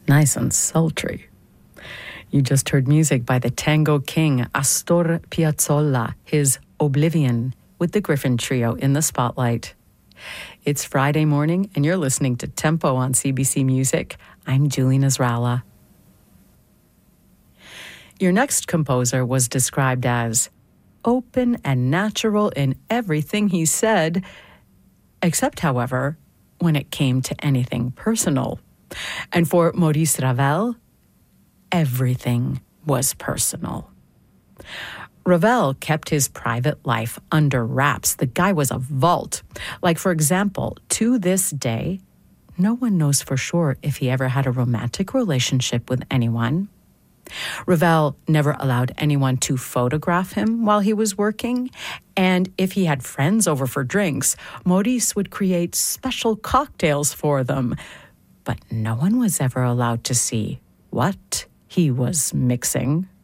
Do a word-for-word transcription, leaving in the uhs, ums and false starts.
Nice and sultry. You just heard music by the tango king Astor Piazzolla, his Oblivion, with the Griffin Trio in the spotlight. It's Friday morning, and you're listening to Tempo on C B C Music. I'm Julie Nasrallah. Your next composer was described as open and natural in everything he said, except, however, when it came to anything personal. And for Maurice Ravel, everything was personal. Ravel kept his private life under wraps. The guy was a vault. Like, for example, to this day, no one knows for sure if he ever had a romantic relationship with anyone. Ravel never allowed anyone to photograph him while he was working, and if he had friends over for drinks, Maurice would create special cocktails for them. But no one was ever allowed to see what he was mixing.